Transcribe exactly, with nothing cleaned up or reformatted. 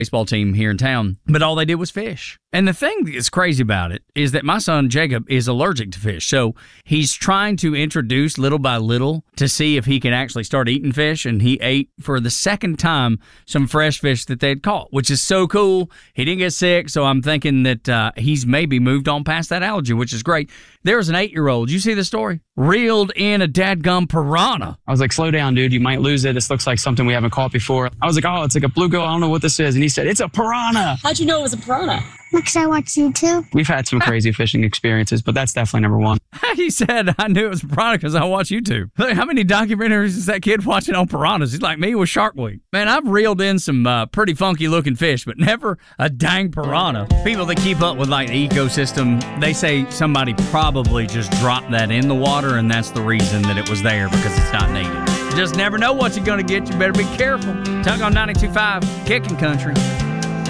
baseball team here in town, but all they did was fish. And the thing that's crazy about it is that my son Jacob is allergic to fish. So he's trying to introduce little by little to see if he can actually start eating fish. And he ate for the second time some fresh fish that they had caught, which is so cool. He didn't get sick. So I'm thinking that uh, he's maybe moved on past that allergy, which is great. There was an eight-year-old. You see the story? Reeled in a dadgum piranha. I was like, slow down, dude. You might lose it. This looks like something we haven't caught before. I was like, oh, it's like a bluegill. I don't know what this is. And he said, it's a piranha. How'd you know it was a piranha? Because I watch YouTube. We've had some crazy fishing experiences, but that's definitely number one. He said, I knew it was a piranha because I watch YouTube. Look, how many documentaries is that kid watching on piranhas? He's like me with Shark Week. Man, I've reeled in some uh, pretty funky-looking fish, but never a dang piranha. People that keep up with, like, the ecosystem, they say somebody probably just dropped that in the water, and that's the reason that it was there, because it's not needed. You just never know what you're going to get. You better be careful. Talk on ninety-two point five, Kicking Country.